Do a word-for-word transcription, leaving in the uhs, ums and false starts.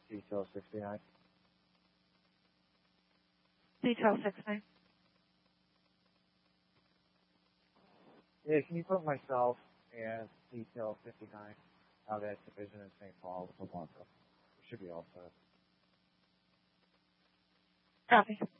Detail sixty-nine. Detail sixty. Yeah, can you put myself and Detail fifty-nine out at Division in Saint Paul with Alonzo? We should be all set. Copy.